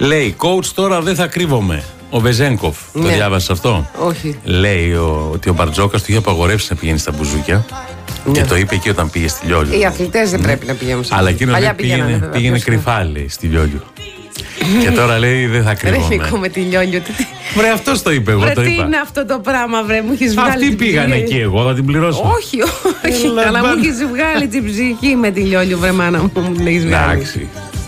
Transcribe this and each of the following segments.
Λέει, coach, τώρα δεν θα κρύβομαι. Ο Βεζένκοφ, το διάβασες αυτό? Όχι. Λέει ότι ο Μπαρτζόκας του είχε απαγορεύσει να πηγαίνει στα μπουζούκια. Και το είπε εκεί όταν πήγε στη Λιόλιο. Οι αθλητές δεν πρέπει να πηγαίνουν στα μπουζούκια. Αλλά εκείνο πήγαινε κρυφά, λέει, στη Λιόλιο. Και τώρα λέει δεν θα κρύβομαι. Ρε Νίκο με τη Λιόλιο. Βρε, αυτός το είπε, εγώ το είπα. Τι είναι αυτό το πράγμα, βρε, μου έχεις βγάλει. Αυτοί πήγαν εκεί, εγώ θα την πληρώσω. Όχι, αλλά μου έχεις βγάλει την ψυχή με τη Λιόλιο, βρε μάνα μου, μου την έχεις βγάλει. Εντάξει.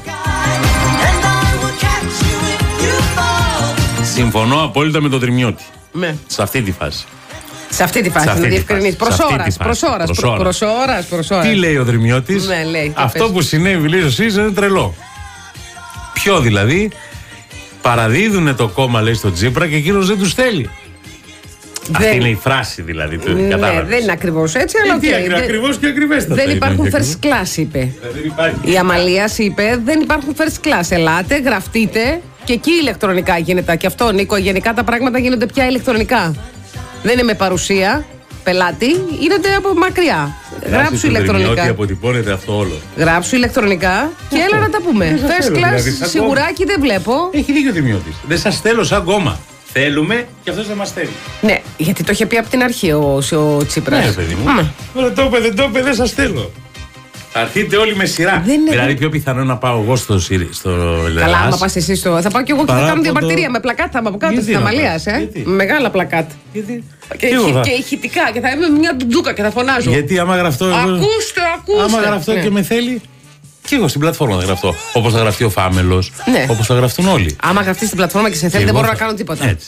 Συμφωνώ απόλυτα με τον Τριμιώτη. Ναι. Σε αυτή τη φάση. Σε αυτή τη φάση, να διευκρινίσει. Προς ώρας. Τι λέει ο Δρυμιώτης? Ναι, λέει, αυτό που συνέβη, λέει ο ΣΥΡΙΖΑ, είναι τρελό. Ποιο δηλαδή? Παραδίδουνε το κόμμα, λέει, στον Τσίπρα και εκείνος δεν τους θέλει. Αυτή είναι η φράση δηλαδή. Ναι, δεν είναι ακριβώς έτσι, αλλά ακριβώς και ακριβέστατα. δεν υπάρχουν first class, είπε. Η Αμαλίας είπε, δεν υπάρχουν first class. Ελάτε, γραφτείτε και εκεί ηλεκτρονικά γίνεται. Και αυτό, Νίκο, γενικά τα πράγματα γίνονται πια ηλεκτρονικά. Δεν είναι με παρουσία πελάτη, γίνονται από μακριά. Γράψου ηλεκτρονικά. Ότι αποτυπώνεται αυτό όλο. Γράψου ηλεκτρονικά και έλα να τα πούμε. First class, σιγουράκι δεν βλέπω. Έχει δίκιο ο Δημιώτης. Δεν σας θέλω σαν κόμμα. Θέλουμε και αυτός δεν μας θέλει. Ναι, γιατί το είχε πει από την αρχή ο Τσίπρας. Ναι, παιδί μου. Δεν το είπε, δεν σας θέλω. Θα έρθετε όλοι με σειρά. Δηλαδή, πιο πιθανό να πάω εγώ στο Ελλάδας. Καλά, άμα πας εσύ στο. Θα πάω κι εγώ και θα κάνω διαμαρτυρία με πλακάτα από κάτω της Αμαλίας. Μεγάλα πλακάτα. Γιατί? Και ηχητικά και θα είμαι μια ντουντούκα και θα φωνάζω. Γιατί άμα γραφτώ. Ακούστε. Άμα γραφτώ και με θέλει. Και εγώ στην πλατφόρμα θα γραφτώ. Όπως θα γραφτεί ο Φάμελος. Όπως θα γραφτούν όλοι. Άμα γραφτεί στην πλατφόρμα και σε θέλει, δεν μπορώ να κάνω τίποτα. Έτσι.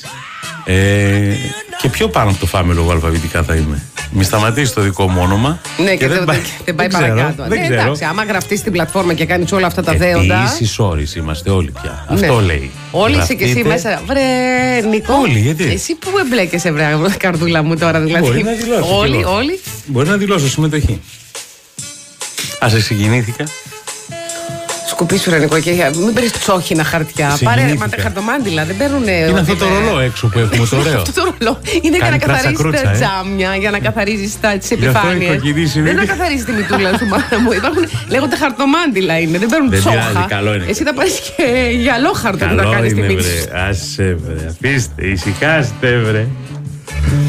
Και πιο πάνω από το Φάμελο, εγώ αλφαβητικά θα είμαι. Μη σταματήσει το δικό μου όνομα. Ναι, και δεν πάει παρακάτω. Εντάξει, άμα γραφτεί στην πλατφόρμα και κάνει όλα αυτά τα δέοντα. Ίσης όρης είμαστε όλοι πια. Αυτό λέει. Όλοι είσαι και εσύ μέσα. Βρε, Νίκο. Όλοι, γιατί? Εσύ που εμπλέκεσαι, βρε, καρδούλα μου τώρα δηλαδή. Μπορεί να δηλώσω. Όλοι. Μπορεί να δηλώσω συμμετοχή. Ας συγκινήθηκα. Σκουπίσου ρε Νικό, μην παίρνεις τσόχινα χαρτιά. Πάρε χαρτομάντιλα, δεν παίρνουν. Είναι αυτό το ρολό έξω που έχουμε το ωραίο. Αυτό το ρολό είναι για να καθαρίζεις τα τζάμια, για να καθαρίζεις τις επιφάνειες. Δεν να καθαρίζεις τη μητούλα σου, μάνα μου. Λέγονται χαρτομάντιλα είναι, δεν παίρνουν τσόχα. Εσύ θα πάρεις και γυαλό χαρτό που θα κάνεις τη μύτη. Άσε βρε, αφήστε, ησυχάστε βρε.